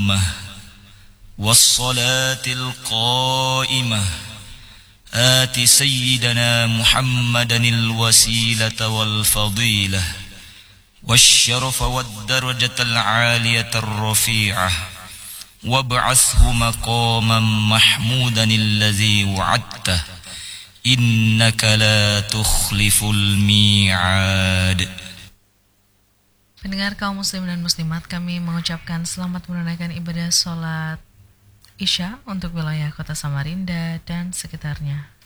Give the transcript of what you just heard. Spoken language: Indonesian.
التامة والصلاة القائمة آت سيدنا محمدا الوسيلة والفضيلة والشرف والدرجة العالية الرفيعة وابعثه مقاما محمودا الذي وعدته إنك لا تخلف الميعاد. Pendengar kaum muslim dan muslimat, kami mengucapkan selamat menunaikan ibadah sholat Isya untuk wilayah kota Samarinda dan sekitarnya.